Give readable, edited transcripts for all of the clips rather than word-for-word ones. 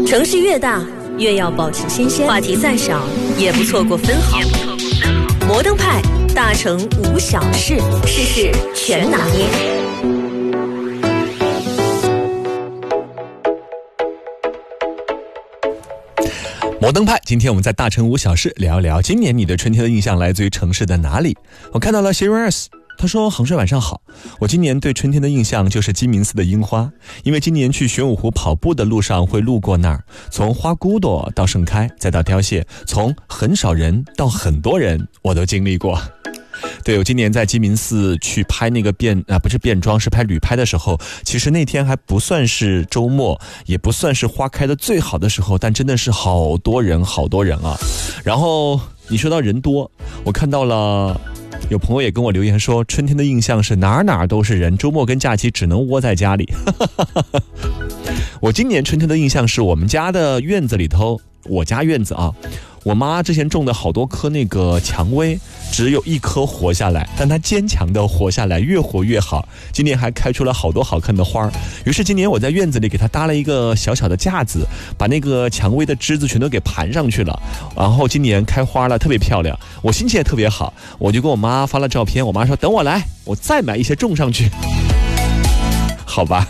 城市越大，越要保持新鲜，话题再少也不错过分毫。摩登派，大城无小事，事事全拿捏。 摩登派，今天我们在大城无小事聊一聊今年你对春天的印象来自于城市的哪里。我看到了 Sirius， 他说杭帅晚上好，我今年对春天的印象就是鸡鸣寺的樱花，因为今年去玄武湖跑步的路上会路过那儿，从花骨朵到盛开再到凋谢，从很少人到很多人我都经历过。对，我今年在鸡鸣寺去拍那个不是变装，是拍旅拍的时候，其实那天还不算是周末，也不算是花开的最好的时候，但真的是好多人啊。然后你说到人多，我看到了有朋友也跟我留言说，春天的印象是哪儿都是人，周末跟假期只能窝在家里。我今年春天的印象是我们家的院子里头，我家院子啊，我妈之前种的好多棵那个蔷薇，只有一棵活下来，但它坚强的活下来，越活越好。今年还开出了好多好看的花，于是今年我在院子里给它搭了一个小小的架子，把那个蔷薇的枝子全都给盘上去了。然后今年开花了，特别漂亮，我心情也特别好，我就跟我妈发了照片，我妈说等我来，我再买一些种上去。好吧。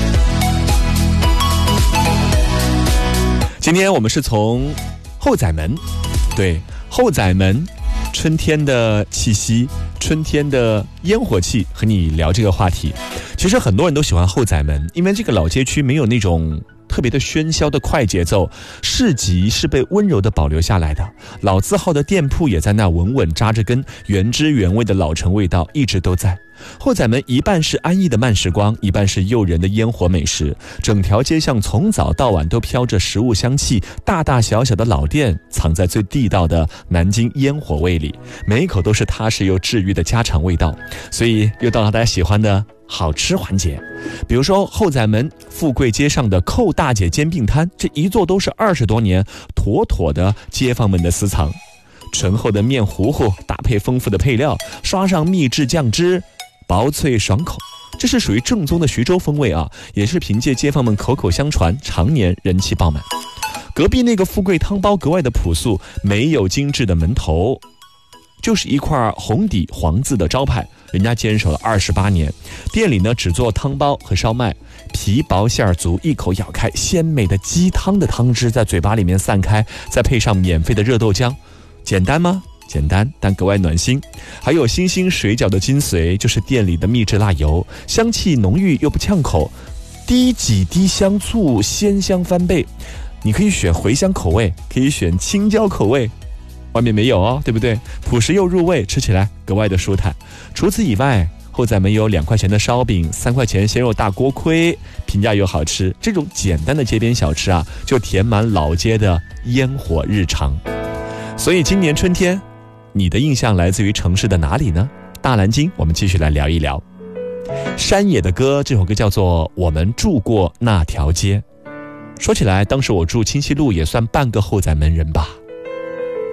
今天我们是从后宰门，对，后宰门春天的气息，春天的烟火气，和你聊这个话题。其实很多人都喜欢后宰门，因为这个老街区没有那种特别的喧嚣的快节奏，市集是被温柔的保留下来的，老字号的店铺也在那稳稳扎着根，原汁原味的老城味道一直都在。后宰门一半是安逸的慢时光，一半是诱人的烟火美食，整条街巷从早到晚都飘着食物香气，大大小小的老店藏在最地道的南京烟火味里，每一口都是踏实又治愈的家常味道。所以又到了大家喜欢的好吃环节，比如说后宰门富贵街上的寇大姐煎饼摊，这一座都是20多年，妥妥的街坊们的私藏。醇厚的面糊糊搭配丰富的配料，刷上秘制酱汁，薄脆爽口，这是属于正宗的徐州风味啊，也是凭借街坊们口口相传，常年人气爆满。隔壁那个富贵汤包格外的朴素，没有精致的门头，就是一块红底黄字的招牌，人家坚守了28年。店里呢只做汤包和烧麦，皮薄馅足，一口咬开，鲜美的鸡汤的汤汁在嘴巴里面散开，再配上免费的热豆浆，简单吗？简单，但格外暖心。还有星星水饺的精髓，就是店里的秘制辣油，香气浓郁又不呛口，滴几滴香醋，鲜香翻倍。你可以选茴香口味，可以选青椒口味，外面没有哦，对不对？朴实又入味，吃起来格外的舒坦。除此以外，后宰门有2块钱的烧饼，3块钱鲜肉大锅盔，平价又好吃。这种简单的街边小吃啊，就填满老街的烟火日常。所以今年春天，你的印象来自于城市的哪里呢？大南京，我们继续来聊一聊。山野的歌，这首歌叫做《我们住过那条街》。说起来，当时我住清溪路，也算半个后宰门人吧。